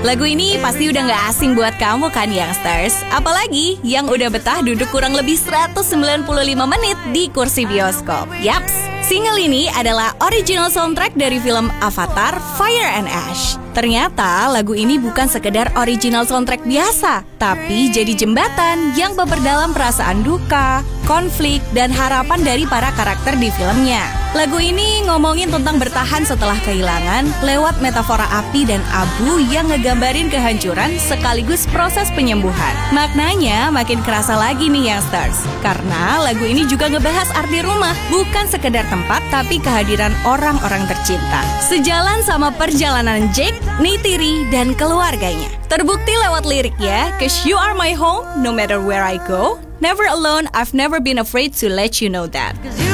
Lagu ini pasti udah gak asing buat kamu kan youngsters? Apalagi yang udah betah duduk kurang lebih 195 menit di kursi bioskop. Yaps, single ini adalah original soundtrack dari film Avatar Fire and Ash. Ternyata lagu ini bukan sekedar original soundtrack biasa, tapi jadi jembatan yang memperdalam perasaan duka, konflik, dan harapan dari para karakter di filmnya. Lagu ini ngomongin tentang bertahan setelah kehilangan lewat metafora api dan abu yang ngegambarin kehancuran sekaligus proses penyembuhan. Maknanya makin kerasa lagi nih youngsters, karena lagu ini juga ngebahas arti rumah, bukan sekedar tempat tapi kehadiran orang-orang tercinta. Sejalan sama perjalanan Jake, Neytiri, dan keluarganya. Terbukti lewat liriknya, "'Cause you are my home, no matter where I go. Never alone, I've never been afraid to let you know that."